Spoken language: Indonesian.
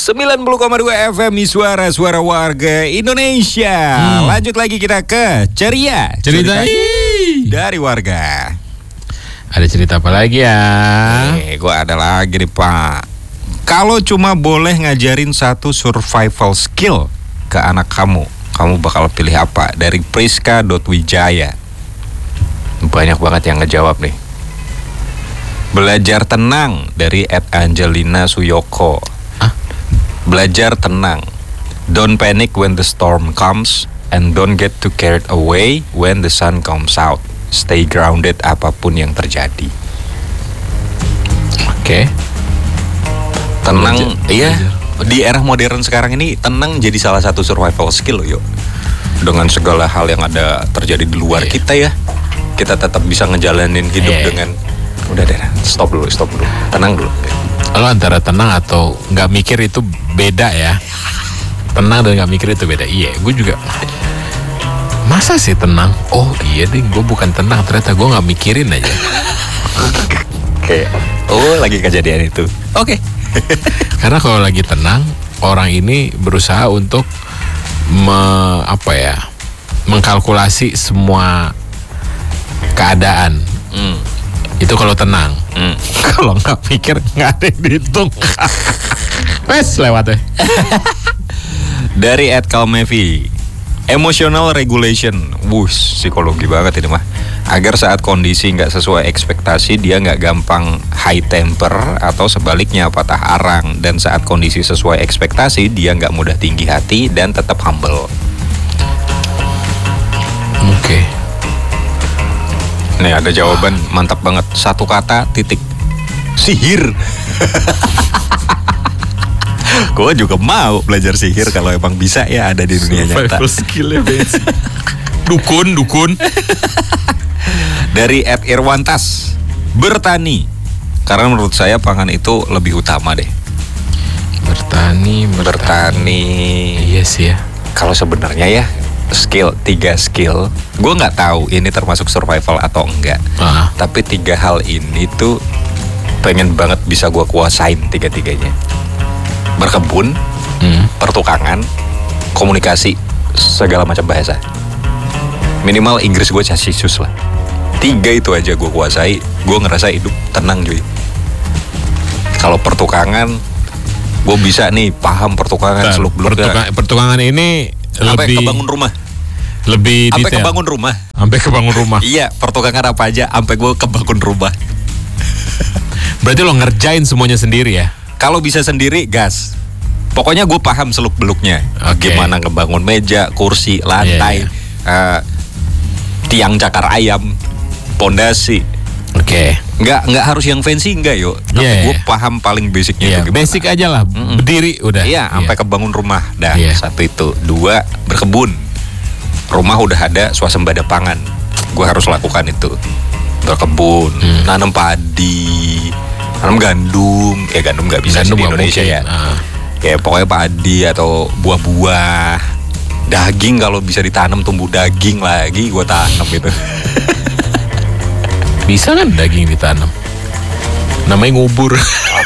90,2 FM Suara warga Indonesia. Lanjut lagi kita ke Ceria Cerita dari warga. Ada cerita apa lagi ya? Gue ada lagi nih Pak. Kalau cuma boleh ngajarin satu survival skill ke anak kamu bakal pilih apa? Dari Priska.wijaya. Banyak banget yang ngejawab nih. Belajar tenang dari @Angelina Suyoko. Belajar tenang. Don't panic when the storm comes and don't get too carried away when the sun comes out. Stay grounded apapun yang terjadi. Oke. Tenang, iya. Di era modern sekarang ini tenang jadi salah satu survival skill yuk. Dengan segala hal yang ada terjadi di luar kita ya, kita tetap bisa ngejalanin hidup dengan udah deh, stop dulu, tenang dulu. Kalau antara tenang atau nggak mikir itu beda ya. Tenang dan nggak mikir itu beda. Iya, gue juga. Masa sih tenang? Oh iya deh, gue bukan tenang. Ternyata gue nggak mikirin aja. Oke. Oh lagi kejadian itu. Oke. Karena kalau lagi tenang, orang ini berusaha untuk mengkalkulasi semua keadaan. Itu kalau tenang. Kalau nggak pikir nggak ada yang dihitung. Wes lewat deh. Dari @kalmevi, emotional regulation, psikologi banget ini mah. Agar saat kondisi nggak sesuai ekspektasi dia nggak gampang high temper atau sebaliknya patah arang, dan saat kondisi sesuai ekspektasi dia nggak mudah tinggi hati dan tetap humble. Oke. Nih ada jawaban mantap banget. Satu kata titik. Sihir. Gue juga mau belajar sihir kalau emang bisa ya, ada di dunia nyata. Survival skill-nya Dukun. Dari @irwantas, bertani. Karena menurut saya pangan itu lebih utama deh. Bertani. Iya sih ya. Kalau sebenarnya ya tiga skill, gue nggak tahu ini termasuk survival atau enggak. Tapi 3 hal ini tuh pengen banget bisa gue kuasain 3-tiganya. Berkebun, pertukangan, komunikasi, segala macam bahasa. Minimal Inggris gue casisus lah. 3 itu aja gue kuasai, gue ngerasa hidup tenang cuy. Kalau pertukangan, gue bisa nih paham pertukangan seluk-beluk. Pertukangan ini sampai kebangun rumah. Lebih detail. Sampai kebangun rumah. Iya, pertukangan apa aja sampai gue kebangun rumah. Berarti lo ngerjain semuanya sendiri ya? Kalau bisa sendiri, gas. Pokoknya gue paham seluk-beluknya. Gimana ngebangun meja, kursi, lantai, tiang cakar ayam, pondasi. Nggak harus yang fancy enggak yuk. Tapi gue paham paling basicnya itu gimana. Basic aja lah, berdiri udah. Iya, sampai kebangun rumah. Satu itu. 2, berkebun. Rumah udah ada swasembada pangan. Gue harus lakukan itu. Berkebun, nanam padi, nanam gandum. Gandum nggak bisa di Indonesia ya. Kayak pokoknya padi atau buah-buah. Daging kalau bisa ditanam, tumbuh daging lagi gue tanam gitu. Bisa kan daging ditanam? Namanya ngubur.